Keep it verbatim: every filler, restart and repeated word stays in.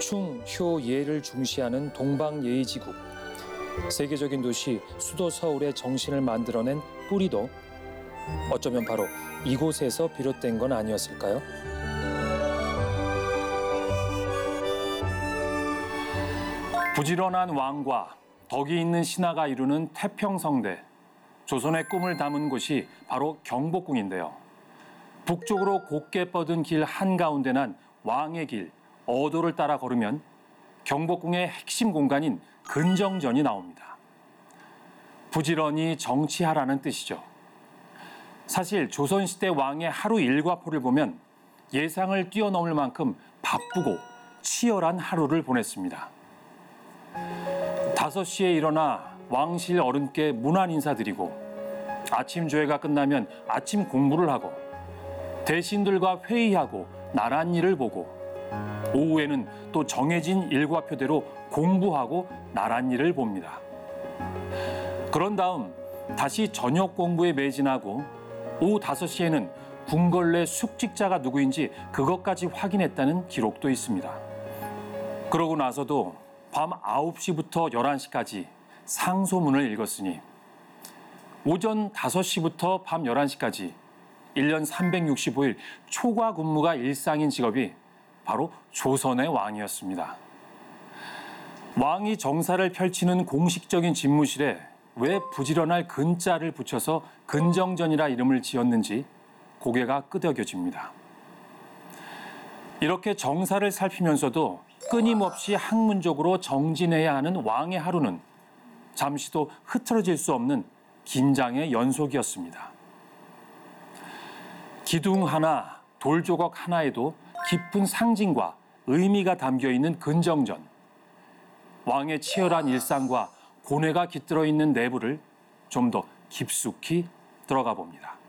충, 효, 예를 중시하는 동방예의지국. 세계적인 도시 수도 서울의 정신을 만들어낸 뿌리도 어쩌면 바로 이곳에서 비롯된 건 아니었을까요? 부지런한 왕과 덕이 있는 신하가 이루는 태평성대. 조선의 꿈을 담은 곳이 바로 경복궁인데요. 북쪽으로 곧게 뻗은 길 한가운데 난 왕의 길, 어도를 따라 걸으면 경복궁의 핵심 공간인 근정전이 나옵니다. 부지런히 정치하라는 뜻이죠. 사실 조선시대 왕의 하루 일과표를 보면 예상을 뛰어넘을 만큼 바쁘고 치열한 하루를 보냈습니다. 다섯 시에 일어나 왕실 어른께 문안 인사드리고 아침 조회가 끝나면 아침 공부를 하고 대신들과 회의하고 나란 일을 보고 오후에는 또 정해진 일과표대로 공부하고 나란 일을 봅니다. 그런 다음 다시 저녁 공부에 매진하고 오후 다섯 시에는 궁궐내 숙직자가 누구인지 그것까지 확인했다는 기록도 있습니다. 그러고 나서도 밤 아홉 시부터 열한 시까지 상소문을 읽었으니 오전 다섯 시부터 밤 열한 시까지 일 년 삼백육십오 일 초과 근무가 일상인 직업이 바로 조선의 왕이었습니다. 왕이 정사를 펼치는 공식적인 집무실에 왜 부지런할 근자를 붙여서 근정전이라 이름을 지었는지 고개가 끄덕여집니다. 이렇게 정사를 살피면서도 끊임없이 학문적으로 정진해야 하는 왕의 하루는 잠시도 흐트러질 수 없는 긴장의 연속이었습니다. 기둥 하나, 돌조각 하나에도 깊은 상징과 의미가 담겨 있는 근정전. 왕의 치열한 일상과 고뇌가 깃들어 있는 내부를 좀 더 깊숙이 들어가 봅니다.